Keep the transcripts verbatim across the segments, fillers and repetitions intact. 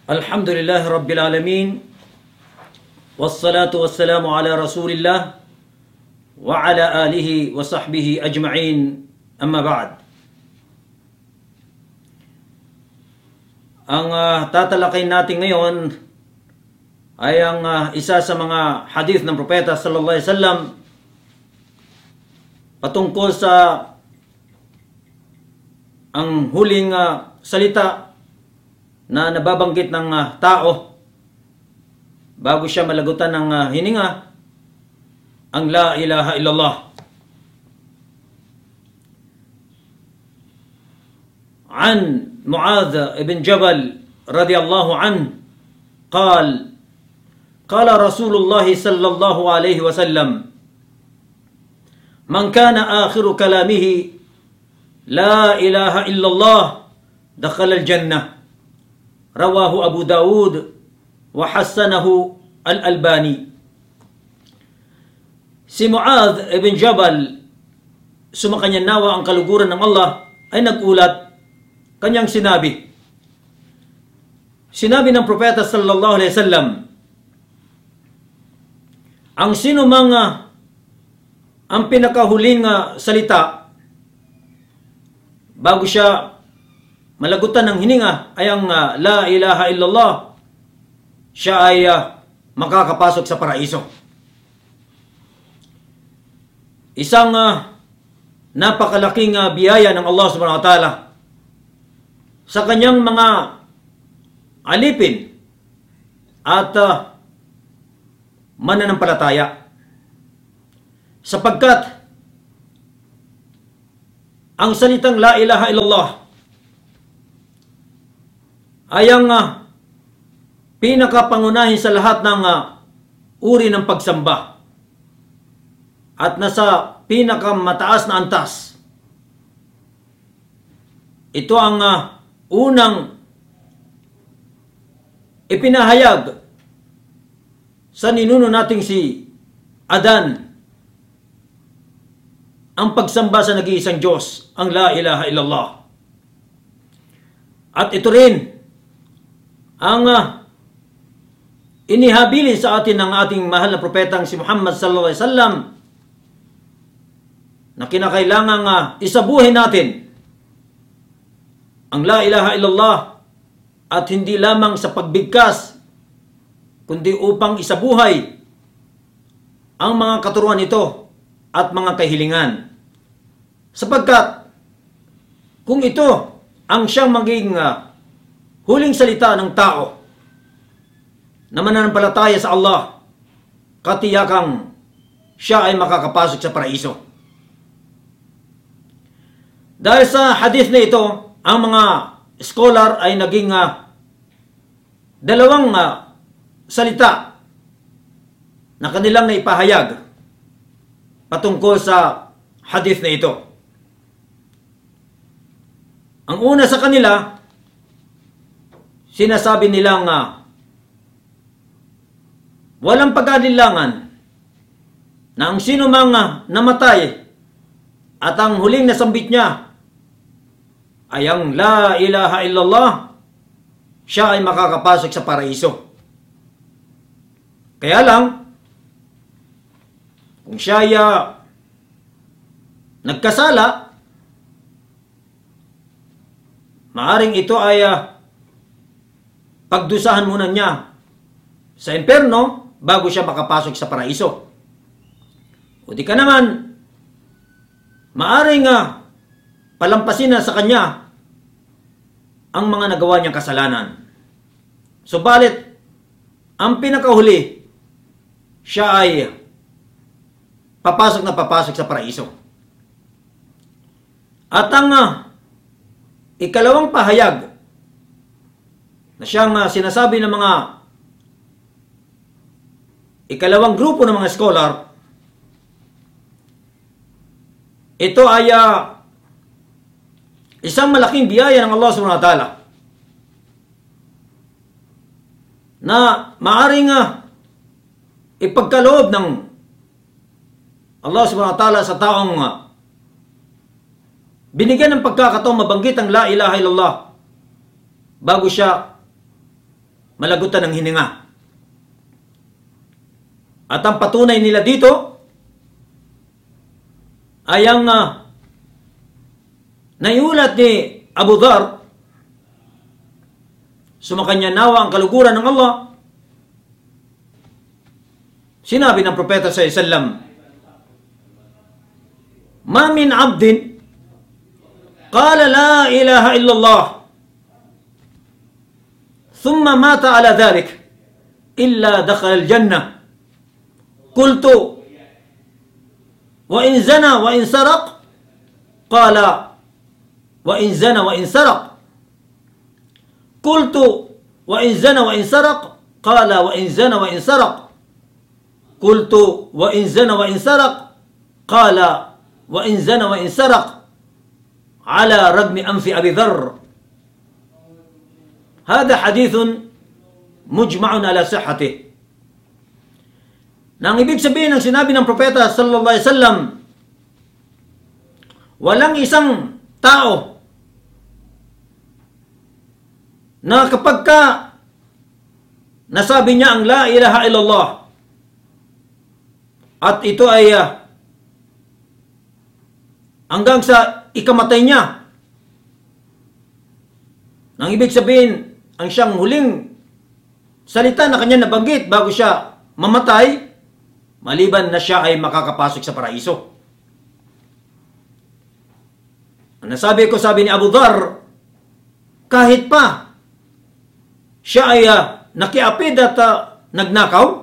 Alhamdulillah Rabbil Alamin. Wassalatu wassalamu ala Rasulillah wa ala alihi wa sahbihi ajma'in. Amma ba'd. Ang uh, tatalakay natin ngayon ay ang uh, isa sa mga hadith ng propeta sallallahu alaihi wasallam patungkol sa ang huling uh, salita na nababanggit ng uh, tao bago siya malagutan ng uh, hininga, ang la ilaha illallah. An Mu'adh ibn Jabal radiyallahu anhu قال قال رسول الله صلى الله عليه وسلم من كان آخر كلامه لا إله إلا الله دخل الجنة رواه أبو داود وحسنه الألباني. Si Mu'adh ibn Jabal, sumakanya nawa ang kaluguran ng Allah, ay nagulat. Kanyang sinabi, sinabi ng propeta sallallahu alaihi wasallam, ang sino mga ang pinakahuling uh, salita bago siya malagutan ng hininga ay ang uh, la ilaha illallah, siya ay uh, makakapasok sa paraiso. Isang uh, napakalaking uh, biyaya ng Allah subhanahu wa ta'ala sa kanyang mga alipin at uh, mananampalataya, sapagkat ang salitang la ilaha illallah ay ang uh, pinakapangunahin sa lahat ng uh, uri ng pagsamba at nasa pinakamataas na antas. Ito ang uh, unang ipinahayag sa ninuno nating si Adan, ang pagsamba sa nag-iisang Diyos, ang la ilaha illallah. At ito rin ang uh, inihabili sa atin ng ating mahal na propetang si Muhammad sallallahu alaihi wasallam, na kinakailangang uh, isabuhin natin ang la ilaha illallah, at hindi lamang sa pagbigkas, kundi upang isabuhay ang mga katuruan nito at mga kahilingan. Sapagkat kung ito ang siyang maging uh, huling salita ng tao na mananampalataya sa Allah, katiyakang siya ay makakapasok sa paraiso. Dahil sa hadith na ito, ang mga scholar ay naging uh, dalawang uh, salita na kanilang naipahayag patungkol sa hadith na ito. Ang una sa kanila, sinasabi nilang uh, walang pag-alilangan na ang sino mang uh, namatay at ang huling nasambit niya ay ang la ilaha illallah, siya ay makakapasok sa paraiso. Kaya lang, kung siya ay uh, nagkasala, maaring ito ay uh, pagdusahan muna niya sa impyerno bago siya makapasok sa paraiso. O di ka naman, maaring uh, palampasin na sa kanya ang mga nagawa niyang kasalanan. Subalit, ang pinakahuli, siya ay papasok na papasok sa paraiso. At ang uh, ikalawang pahayag na siyang uh, sinasabi ng mga ikalawang grupo ng mga scholar, ito ay uh, isang malaking biyaya ng Allah subhanahu wa ta'ala na maaring uh, ipagkaloob ng Allah subhanahu wa ta'ala sa taong uh, binigyan ng pagkakataong mabanggit ang la ilaha illallah bago siya malagutan ng hininga. At ang patunay nila dito ay ang uh, naiulat ni Abu Dhar, sumakanya nawa ang kaluguran ng Allah. Sinabi ng propeta sallallahu alaihi wasallam, "Ma min 'abdin qala la ilaha illallah thumma mata ala dhalik illa dakhala al-jannah. Qultu wa in zana wa in saraq qala wa in zana wa in saraq. Qultu wa in zana wa in saraq qala wa in zana wa in saraq. Qultu wa in zana wa in saraq qala wa in zana wa in saraq ala ragmi anfi Abi Dharr." Hada hadithun mujma'un ala sihhatih. Nang ibig sabihin ng sinabi ng propeta sallallahu alaihi wasallam, walang isang tao na kapag ka nasabi niya ang la ilaha illallah at ito ay uh, hanggang sa ikamatay niya, nang ibig sabihin ang siyang huling salita na kanya nabanggit bago siya mamatay, maliban na siya ay makakapasok sa paraiso. Ang nasabi ko, sabi ni Abu Dhar, kahit pa siya ay uh, nakiapid at uh, nagnakaw,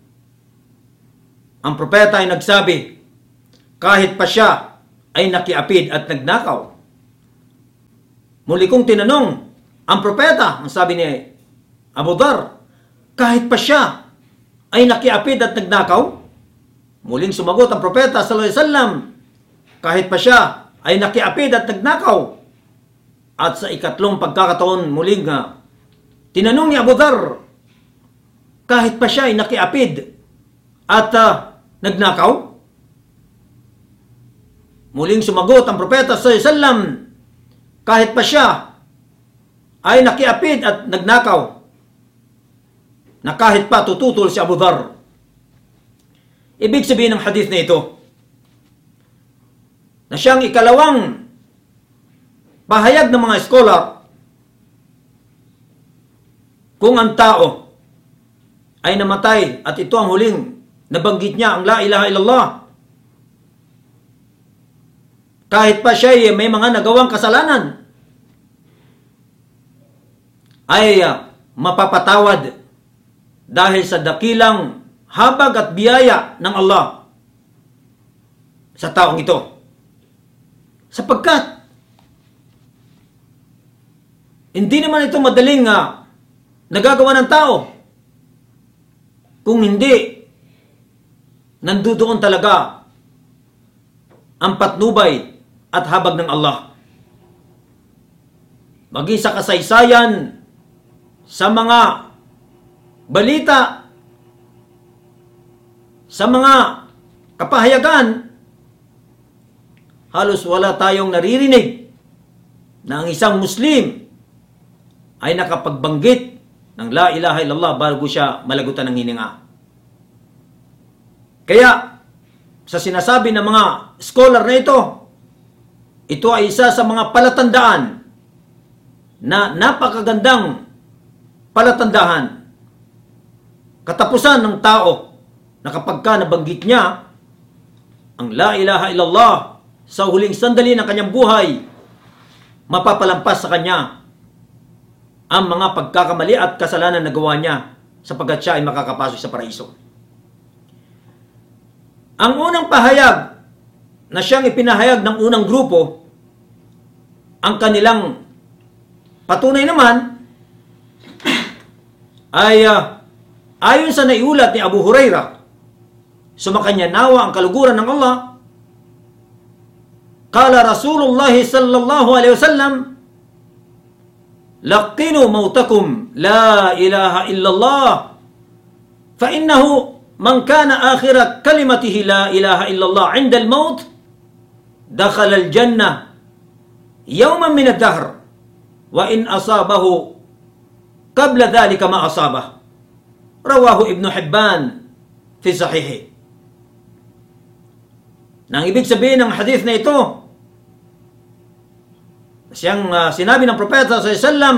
ang propeta ay nagsabi, kahit pa siya ay nakiapid at nagnakaw. Muli kong tinanong ang propeta, ang sabi ni Abu Dhar, kahit pa siya ay nakiapid at nagnakaw? Muling sumagot ang propeta sallallahu alaihi wasallam, kahit pa siya ay nakiapid at nagnakaw. At sa ikatlong pagkakataon muling uh, tinanong ni Abu Dhar, kahit pa siya ay nakiapid at uh, nagnakaw? Muling sumagot ang propeta sallallahu alaihi wasallam, kahit pa siya ay nakiapid at nagnakaw, na kahit pa tututol si Abu Dhar. Ibig sabihin ng hadith na ito, na siyang ikalawang pahayag ng mga scholar, kung ang tao ay namatay at ito ang huling nabanggit niya ang la ilaha illallah, kahit pa siya ay may mga nagawang kasalanan, ay uh, mapapatawad dahil sa dakilang habag at biyaya ng Allah sa taong ito. Sapagkat hindi naman ito madaling uh, nagagawa ng tao kung hindi nandoon talaga ang patnubay at habag ng Allah. Maging sa kasaysayan, sa mga balita, sa mga kapahayagan, halos wala tayong naririnig na ang isang Muslim ay nakapagbanggit ng la ilaha illallah bago siya malagutan ng hininga. Kaya, sa sinasabi ng mga scholar na ito, ito ay isa sa mga palatandaan na napakagandang palatandaan, katapusan ng tao, na kapag ka nabanggit niya ang la ilaha illallah sa huling sandali ng kanyang buhay, mapapalampas sa kanya ang mga pagkakamali at kasalanan na gawa niya, sapagkat siya ay makakapasok sa paraiso. Ang unang pahayag na siyang ipinahayag ng unang grupo, ang kanilang patunay naman ay uh, ayon sa naiulat ni Abu Hurairah, sumakanya nawa ang kaluguran ng Allah, qala Rasulullah sallallahu alaihi wasallam, laqinu mautakum la ilaha illallah fa innahu man kana akhira kalimatihi la ilaha illallah 'inda al-maut dakhala al-jannah yawman min ad-dahr wa in asabahu qabla dhalika ma asabah. Rawahu Ibn Hibban fi sahihi. Nang ibig sabihin ng hadith na ito, siyang uh, sinabi ng propeta sallallahu alaihi wasallam,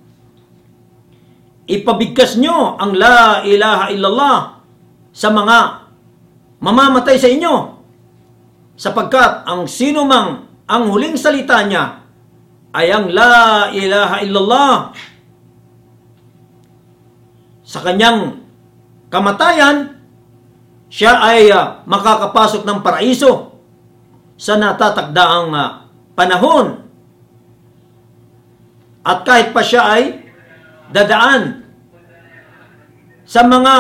ipabigkas nyo ang la ilaha illallah sa mga mamamatay sa inyo, sapagkat ang sino mang ang huling salita niya ay ang la ilaha illallah, sa kanyang kamatayan, siya ay uh, makakapasok ng paraiso sa natatakdaang uh, panahon. At kahit pa siya ay dadaan sa mga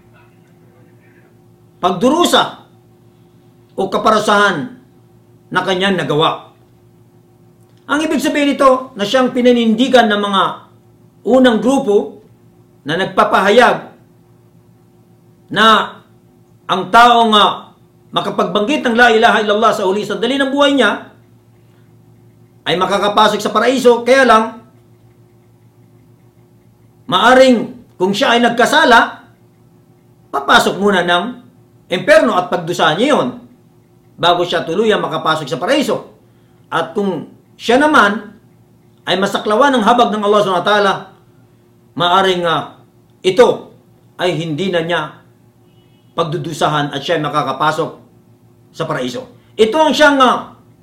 pagdurusa o kaparasahan na kanyang nagawa. Ang ibig sabihin nito na siyang pinanindigan ng mga unang grupo na nagpapahayag na ang taong uh, makapagbanggit ng la ilaha illallah sa huli sandali ng buhay niya ay makakapasok sa paraiso, kaya lang maaring kung siya ay nagkasala, papasok muna ng imperno at pagdusahan niya yun bago siya tuluyang makapasok sa paraiso. At kung siya naman ay masaklawan ng habag ng Allah subhanahu wa taala, maaring uh, ito ay hindi na niya pagdudusahan at siya ay makakapasok sa paraiso. Ito ang siyang uh,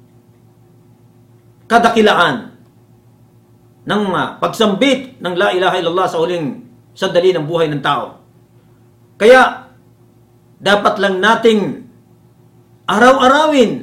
kadakilaan ng uh, pagsambit ng la ilaha illallah sa huling sandali ng buhay ng tao. Kaya dapat lang nating araw-arawin,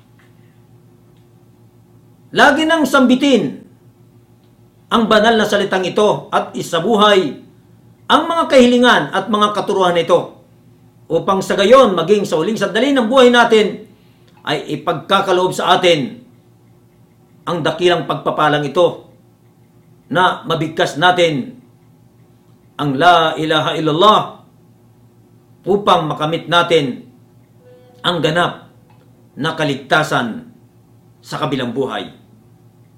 lagi nang sambitin ang banal na salitang ito at isabuhay ang mga kahilingan at mga katuruan nito, upang sa gayon maging sa huling sandali ng buhay natin ay ipagkakaloob sa atin ang dakilang pagpapalang ito na mabigkas natin ang la ilaha illallah upang makamit natin ang ganap na kaligtasan sa kabilang buhay.